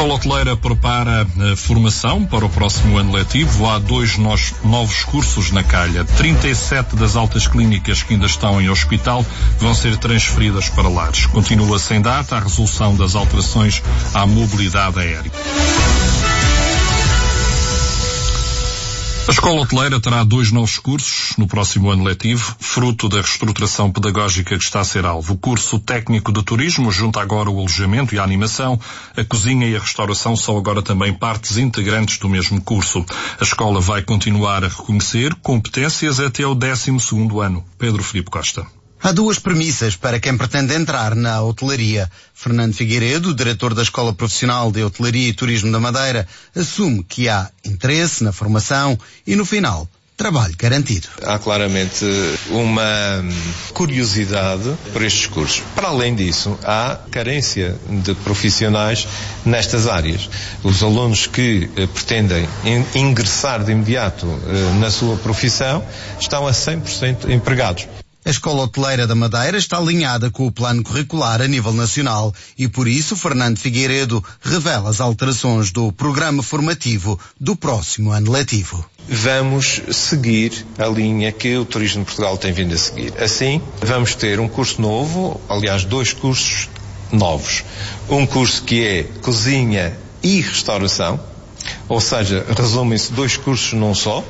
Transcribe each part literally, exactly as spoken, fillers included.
Escola Hoteleira prepara a formação para o próximo ano letivo. Há dois novos cursos na calha. trinta e sete das altas clínicas que ainda estão em hospital vão ser transferidas para lares. Continua sem data a resolução das alterações à mobilidade aérea. A Escola Hoteleira terá dois novos cursos no próximo ano letivo, fruto da reestruturação pedagógica que está a ser alvo. O curso técnico de turismo junta agora o alojamento e a animação. A cozinha e a restauração são agora também partes integrantes do mesmo curso. A escola vai continuar a reconhecer competências até o décimo segundo ano. Pedro Filipe Costa. Há duas premissas para quem pretende entrar na hotelaria. Fernando Figueiredo, diretor da Escola Profissional de Hotelaria e Turismo da Madeira, assume que há interesse na formação e, no final, trabalho garantido. Há claramente uma curiosidade por estes cursos. Para além disso, há carência de profissionais nestas áreas. Os alunos que eh, pretendem ingressar de imediato eh, na sua profissão estão a cem por cento empregados. A Escola Hoteleira da Madeira está alinhada com o plano curricular a nível nacional e, por isso, Fernando Figueiredo revela as alterações do programa formativo do próximo ano letivo. Vamos seguir a linha que o Turismo de Portugal tem vindo a seguir. Assim, vamos ter um curso novo, aliás, dois cursos novos. Um curso que é Cozinha e Restauração, ou seja, resumem-se dois cursos num só.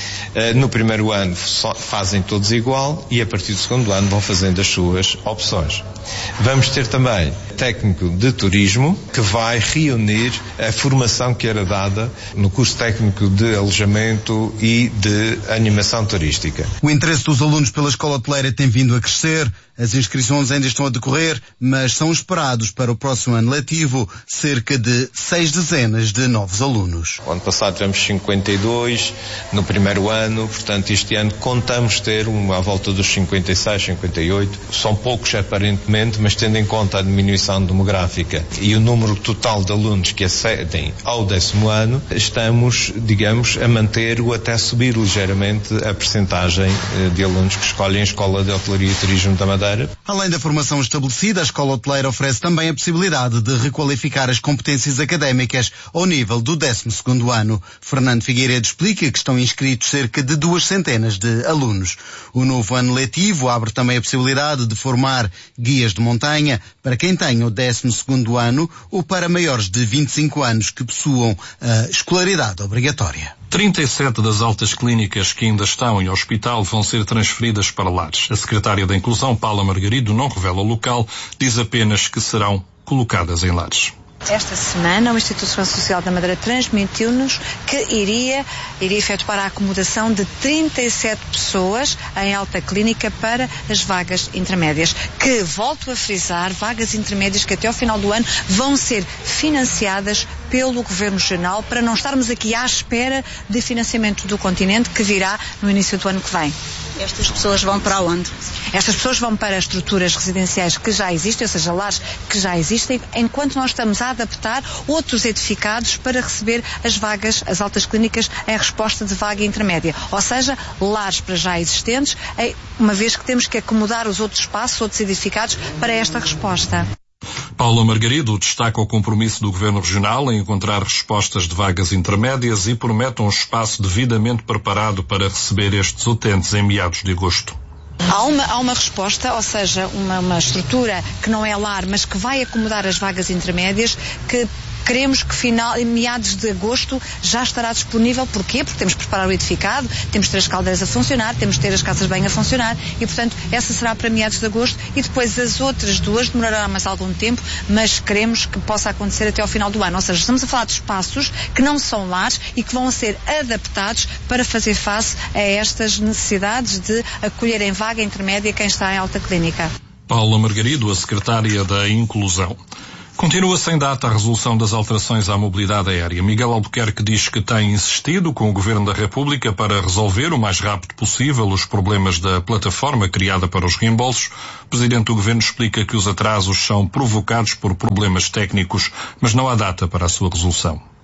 No primeiro ano fazem todos igual e a partir do segundo ano vão fazendo as suas opções. Vamos ter também técnico de turismo que vai reunir a formação que era dada no curso técnico de alojamento e de animação turística. O interesse dos alunos pela Escola Hoteleira tem vindo a crescer. As inscrições ainda estão a decorrer, mas são esperados para o próximo ano letivo cerca de seis dezenas de novos alunos. O ano passado tivemos cinquenta e dois no primeiro ano, portanto este ano contamos ter uma à volta dos cinquenta e seis, cinquenta e oito. São poucos aparentemente, mas tendo em conta a diminuição demográfica e o número total de alunos que acedem ao décimo ano, estamos, digamos, a manter ou até subir ligeiramente a percentagem de alunos que escolhem a Escola de Hotelaria e Turismo da Madeira. Além da formação estabelecida, a Escola Hoteleira oferece também a possibilidade de requalificar as competências académicas ao nível do décimo segundo ano. Fernando Figueiredo explica que estão inscritos cerca de duas centenas de alunos. O novo ano letivo abre também a possibilidade de formar guias de montanha para quem tenha o décimo segundo ano ou para maiores de vinte e cinco anos que possuam a escolaridade obrigatória. trinta e sete das altas clínicas que ainda estão em hospital vão ser transferidas para lares. A secretária da Inclusão, Paula Margarido, não revela o local, diz apenas que serão colocadas em lares. Esta semana, o Instituto de Segurança Social da Madeira transmitiu-nos que iria, iria efetuar a acomodação de trinta e sete pessoas em alta clínica para as vagas intermédias. Que, volto a frisar, vagas intermédias que até ao final do ano vão ser financiadas pelo Governo Regional para não estarmos aqui à espera de financiamento do continente que virá no início do ano que vem. Estas pessoas vão para onde? Estas pessoas vão para estruturas residenciais que já existem, ou seja, lares que já existem, enquanto nós estamos a adaptar outros edificados para receber as vagas, as altas clínicas, em resposta de vaga intermédia. Ou seja, lares para já existentes, uma vez que temos que acomodar os outros espaços, outros edificados, para esta resposta. Paula Margarido destaca o compromisso do Governo Regional em encontrar respostas de vagas intermédias e promete um espaço devidamente preparado para receber estes utentes em meados de agosto. Há uma, há uma resposta, ou seja, uma, uma estrutura que não é lar, mas que vai acomodar as vagas intermédias, que queremos que final, em meados de agosto já estará disponível. Porquê? Porque temos que preparar o edificado, temos que ter as caldeiras a funcionar, temos que ter as casas de banho a funcionar e, portanto, essa será para meados de agosto e depois as outras duas demorarão mais algum tempo, mas queremos que possa acontecer até ao final do ano. Ou seja, estamos a falar de espaços que não são lares e que vão ser adaptados para fazer face a estas necessidades de acolher em vaga intermédia quem está em alta clínica. Paula Margarido, a secretária da Inclusão. Continua sem data a resolução das alterações à mobilidade aérea. Miguel Albuquerque diz que tem insistido com o Governo da República para resolver o mais rápido possível os problemas da plataforma criada para os reembolsos. O Presidente do Governo explica que os atrasos são provocados por problemas técnicos, mas não há data para a sua resolução.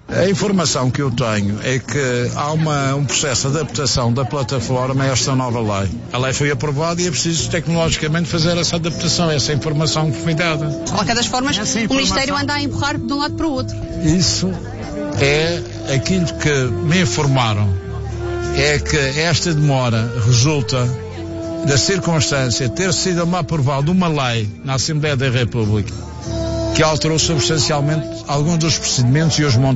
A informação que eu tenho é que há uma, um processo de adaptação da plataforma a esta nova lei. A lei foi aprovada e é preciso tecnologicamente fazer essa adaptação, essa informação que foi dada. De qualquer das formas, o Ministério anda a empurrar de um lado para o outro. Isso é aquilo que me informaram, é que esta demora resulta da circunstância de ter sido aprovada uma lei na Assembleia da República que alterou substancialmente alguns dos procedimentos e os montantes